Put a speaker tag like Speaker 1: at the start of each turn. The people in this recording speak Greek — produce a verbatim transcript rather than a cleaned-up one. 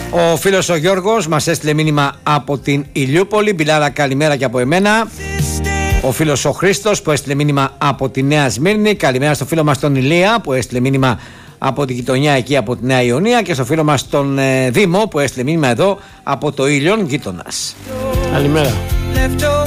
Speaker 1: Ο φίλος ο Γιώργος μας έστειλε μήνυμα από την Ηλιούπολη. Μπιλάρα, καλημέρα και από εμένα. Ο φίλος ο Χρήστος που έστειλε μήνυμα από τη Νέα Σμύρνη. Καλημέρα στο φίλο μας τον Ηλία που έστειλε μήνυμα από την γειτονιά εκεί από τη Νέα Ιωνία. Και στο φίλο μας τον ε, Δήμο που έστειλε μήνυμα εδώ από το Ήλιον, γείτονας.
Speaker 2: Καλημέρα.